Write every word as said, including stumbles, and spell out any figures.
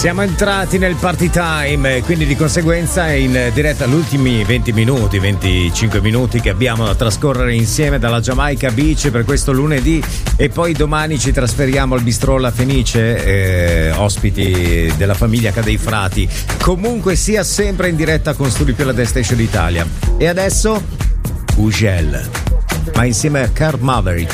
Siamo entrati nel party time, quindi di conseguenza in diretta gli ultimi venti minuti, venticinque minuti che abbiamo da trascorrere insieme dalla Jamaica Beach per questo lunedì, e poi domani ci trasferiamo al Bistrò La Fenice, eh, ospiti della famiglia Cadei Frati. Comunque sia, sempre in diretta con Studio Più la Dance Station Italia. E adesso Ugel, ma insieme a Car Maverick.